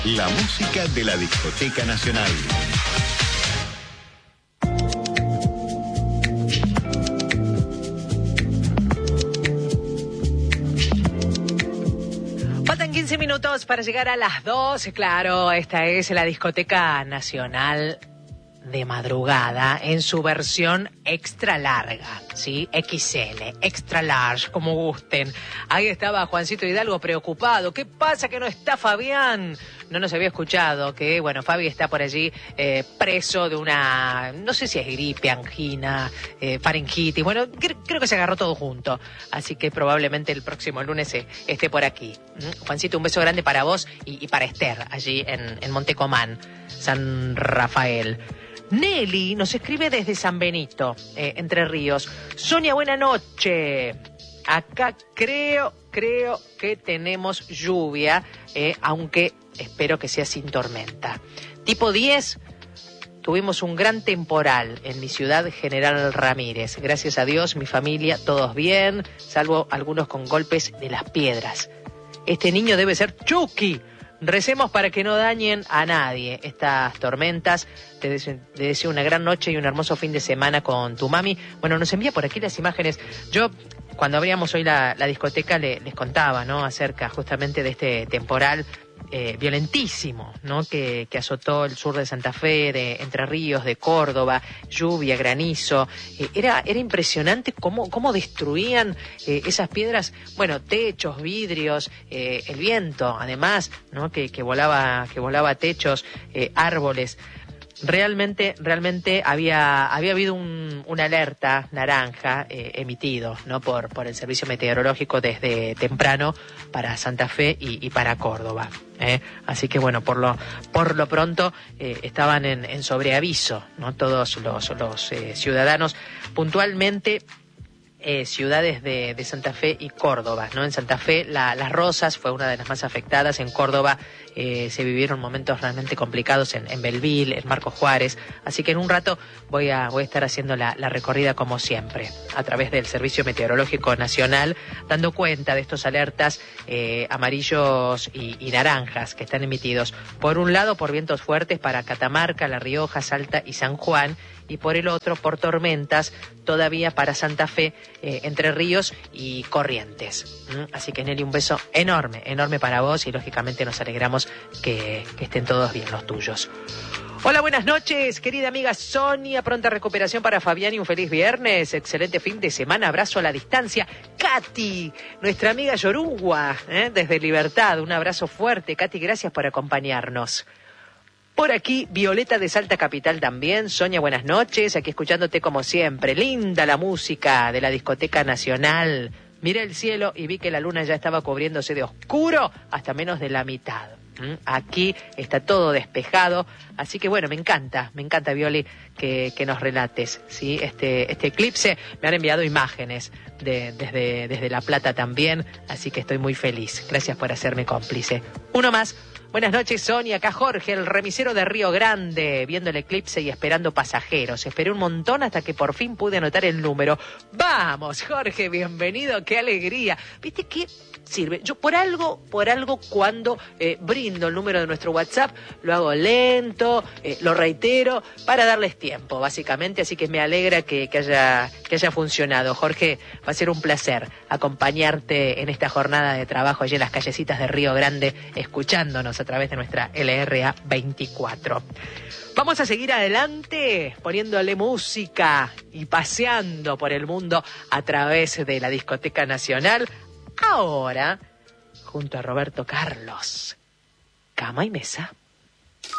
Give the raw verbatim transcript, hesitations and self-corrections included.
La música de la Discoteca Nacional. Faltan quince minutos para llegar a las dos. Claro, esta es la Discoteca Nacional de madrugada en su versión extra larga, ¿sí? equis ele, extra large, como gusten. Ahí estaba Juancito Hidalgo preocupado. ¿Qué pasa que no está Fabián? No nos había escuchado que, bueno, Fabi está por allí eh, preso de una, no sé si es gripe, angina, eh, faringitis. Bueno, cre- creo que se agarró todo junto. Así que probablemente el próximo lunes eh, esté por aquí. ¿Mm? Juancito, un beso grande para vos y, y para Esther, allí en, en Montecomán, San Rafael. Nelly nos escribe desde San Benito, eh, Entre Ríos. Sonia, buena noche. Acá creo, creo que tenemos lluvia, eh, aunque espero que sea sin tormenta. Tipo diez, tuvimos un gran temporal en mi ciudad, General Ramírez. Gracias a Dios, mi familia, todos bien, salvo algunos con golpes de las piedras. Este niño debe ser Chucky. Recemos para que no dañen a nadie estas tormentas. Te deseo, te deseo una gran noche y un hermoso fin de semana con tu mami. Bueno, nos envía por aquí las imágenes. Yo, cuando abríamos hoy la, la discoteca, le, les contaba, ¿no?, acerca justamente de este temporal eh, violentísimo, ¿no?, que, que azotó el sur de Santa Fe, de Entre Ríos, de Córdoba, lluvia, granizo. Eh, era, era impresionante cómo, cómo destruían eh, esas piedras, bueno, techos, vidrios, eh, el viento, además, ¿no?, que, que volaba, que volaba techos, eh, árboles. Realmente, realmente había, había habido un, una alerta naranja eh, emitido, ¿no?, por, por el servicio meteorológico desde temprano para Santa Fe y, y para Córdoba. ¿eh? Así que bueno, por lo, por lo pronto eh, estaban en, en sobreaviso, ¿no?, todos los, los eh, ciudadanos, puntualmente. Eh, ciudades de, de Santa Fe y Córdoba, ¿no? En Santa Fe, la, Las Rosas fue una de las más afectadas. En Córdoba eh, se vivieron momentos realmente complicados en, en Belville, en Marcos Juárez. Así que en un rato voy a, voy a estar haciendo la, la recorrida como siempre, a través del Servicio Meteorológico Nacional, dando cuenta de estos alertas eh, amarillos y, y naranjas que están emitidos. Por un lado, por vientos fuertes para Catamarca, La Rioja, Salta y San Juan, y por el otro, por tormentas todavía para Santa Fe, eh, Entre Ríos y Corrientes. ¿Mm? Así que, Nelly, un beso enorme, enorme para vos, y lógicamente nos alegramos que, que estén todos bien los tuyos. Hola, buenas noches, querida amiga Sonia, pronta recuperación para Fabián y un feliz viernes, excelente fin de semana, abrazo a la distancia. Katy, nuestra amiga Yorungua, ¿eh? desde Libertad, un abrazo fuerte. Katy, gracias por acompañarnos. Por aquí, Violeta de Salta Capital también. Sonia, buenas noches. Aquí escuchándote como siempre. Linda la música de la Discoteca Nacional. Miré el cielo y vi que la luna ya estaba cubriéndose de oscuro hasta menos de la mitad. ¿Mm? Aquí está todo despejado. Así que bueno, me encanta, me encanta, Violi, que, que nos relates, ¿sí? Este, este eclipse. Me han enviado imágenes de, desde, desde La Plata también. Así que estoy muy feliz. Gracias por hacerme cómplice. Uno más. Buenas noches, Sonia. Acá Jorge, el remisero de Río Grande, viendo el eclipse y esperando pasajeros. Esperé un montón hasta que por fin pude anotar el número. ¡Vamos, Jorge! Bienvenido, qué alegría. ¿Viste qué sirve? Yo por algo, por algo cuando eh, brindo el número de nuestro WhatsApp, lo hago lento, eh, lo reitero, para darles tiempo, básicamente. Así que me alegra que, que, haya, que haya funcionado. Jorge, va a ser un placer acompañarte en esta jornada de trabajo allí en las callecitas de Río Grande, escuchándonos a través de nuestra L R A veinticuatro. Vamos a seguir adelante poniéndole música y paseando por el mundo a través de la Discoteca Nacional. Ahora, junto a Roberto Carlos, Cama y Mesa.